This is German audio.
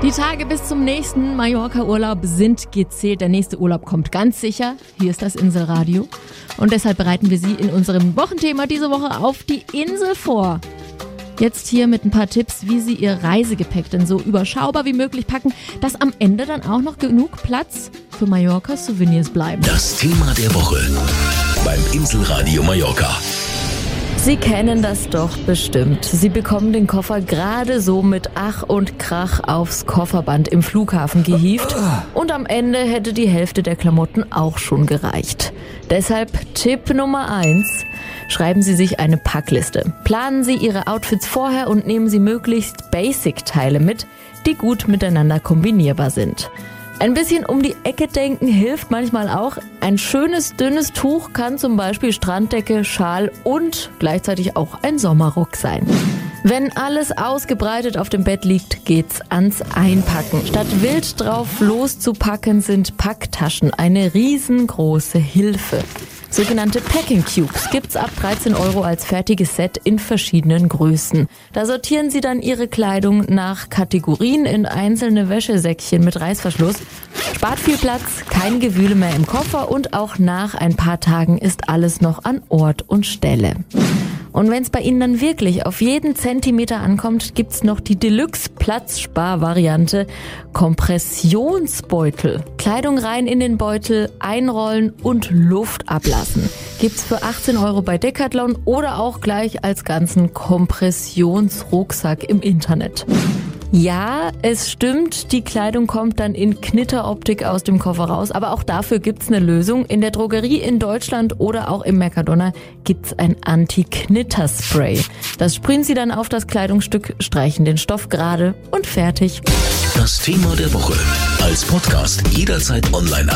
Die Tage bis zum nächsten Mallorca-Urlaub sind gezählt. Der nächste Urlaub kommt ganz sicher. Hier ist das Inselradio. Und deshalb bereiten wir Sie in unserem Wochenthema diese Woche auf die Insel vor. Jetzt hier mit ein paar Tipps, wie Sie Ihr Reisegepäck denn so überschaubar wie möglich packen, dass am Ende dann auch noch genug Platz für Mallorcas Souvenirs bleiben. Das Thema der Woche beim Inselradio Mallorca. Sie kennen das doch bestimmt. Sie bekommen den Koffer gerade so mit Ach und Krach aufs Kofferband im Flughafen gehievt und am Ende hätte die Hälfte der Klamotten auch schon gereicht. Deshalb Tipp Nummer 1. Schreiben Sie sich eine Packliste. Planen Sie Ihre Outfits vorher und nehmen Sie möglichst Basic-Teile mit, die gut miteinander kombinierbar sind. Ein bisschen um die Ecke denken hilft manchmal auch. Ein schönes, dünnes Tuch kann zum Beispiel Stranddecke, Schal und gleichzeitig auch ein Sommerrock sein. Wenn alles ausgebreitet auf dem Bett liegt, geht's ans Einpacken. Statt wild drauf loszupacken, sind Packtaschen eine riesengroße Hilfe. Sogenannte Packing Cubes gibt's ab 13 € als fertiges Set in verschiedenen Größen. Da sortieren Sie dann Ihre Kleidung nach Kategorien in einzelne Wäschesäckchen mit Reißverschluss. Spart viel Platz, kein Gewühle mehr im Koffer und auch nach ein paar Tagen ist alles noch an Ort und Stelle. Und wenn es bei Ihnen dann wirklich auf jeden Zentimeter ankommt, gibt's noch die Deluxe-Platzspar-Variante Kompressionsbeutel. Kleidung rein in den Beutel, einrollen und Luft ablassen. Gibt's für 18 € bei Decathlon oder auch gleich als ganzen Kompressionsrucksack im Internet. Ja, es stimmt, die Kleidung kommt dann in Knitteroptik aus dem Koffer raus, aber auch dafür gibt's eine Lösung. In der Drogerie in Deutschland oder auch im Mercadona gibt's ein Anti-Knitter-Spray. Das sprühen Sie dann auf das Kleidungsstück, streichen den Stoff gerade und fertig. Das Thema der Woche als Podcast jederzeit online